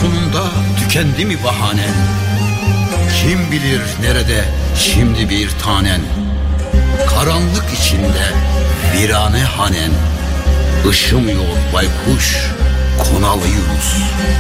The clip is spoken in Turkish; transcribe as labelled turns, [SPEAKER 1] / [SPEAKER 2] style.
[SPEAKER 1] sonunda tükendi mi bahanen? Kim bilir nerede şimdi bir tanen? Karanlık içinde virane hanen. Işımıyor baykuş konalı Yunus.